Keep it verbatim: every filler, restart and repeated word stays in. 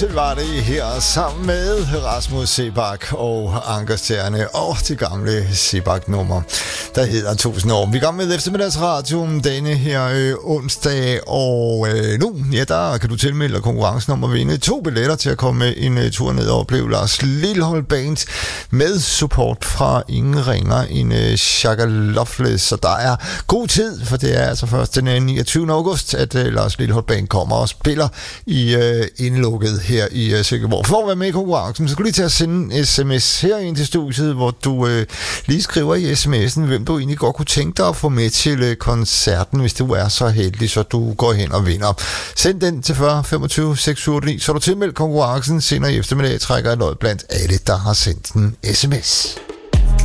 Axel var det her sammen med Rasmus Seebach og Anker Stjerne og det gamle Seebach-nummer, der hedder tusind år. Vi er gang med eftermiddagsradioen denne her øh, onsdag, og øh, nu ja, der kan du tilmelde konkurrencen om at vinde to billetter til at komme en uh, tur ned og opleve Lars Lilholt Band med support fra ingen ringer en uh, Shaka Loveless. Så der er god tid, for det er altså først den niogtyvende august, at uh, Lars Lilholt Band kommer og spiller i uh, indlukket her i uh, Silkeborg. For at være med i konkurrencen, så skal du lige til at sende en sms her ind til studiet, hvor du uh, lige skriver i sms'en, hvem du egentlig godt kunne tænke dig at få med til uh, koncerten, hvis du er så heldig, så du går hen og vinder. Send den til fyrre femogtyve seks syv otte ni, så er du tilmeldt konkurrencen. Senere i eftermiddag trækker jeg lod blandt alle, der har sendt en sms.